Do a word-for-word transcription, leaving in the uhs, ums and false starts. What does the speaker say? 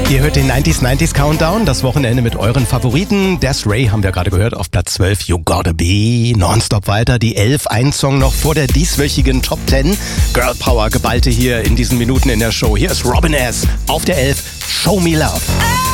Ihr hört den neunziger neunzig Countdown, das Wochenende mit euren Favoriten. Des Ray haben wir gerade gehört auf Platz zwölf, You Gotta Be. Nonstop weiter, die elf, ein Song noch vor der dieswöchigen Top zehn. Girl Power geballte hier in diesen Minuten in der Show. Hier ist Robin S. auf der elf, Show Me Love.